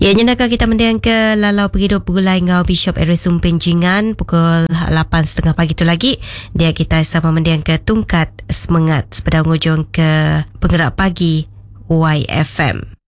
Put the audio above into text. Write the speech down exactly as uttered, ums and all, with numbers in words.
Ya, nyenaka kita mendiang ke lalau pergido pegulai ngau Bishop Eresum Penjingan pukul lapan tiga puluh pagi tu lagi. Dia kita sama mendiang ke Tungkat Semangat sepeda ngujung ke Penggerak Pagi Y F M.